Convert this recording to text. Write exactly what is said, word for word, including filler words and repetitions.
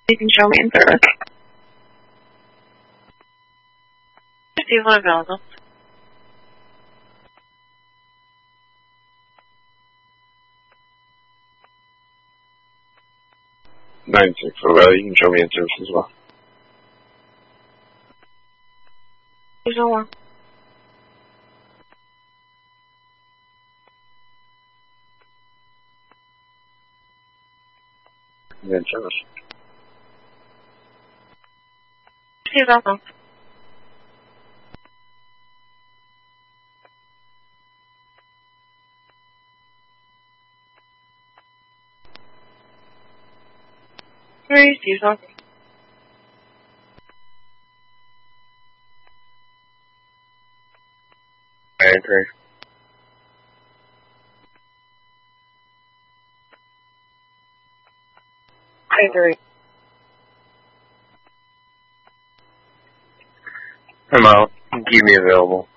You can show me in service. Receive one available. nine six oh, well, you can show me in service as well. There's no one. In service. Receive also. Receive also. I agree. I agree. I'm out. Keep me available.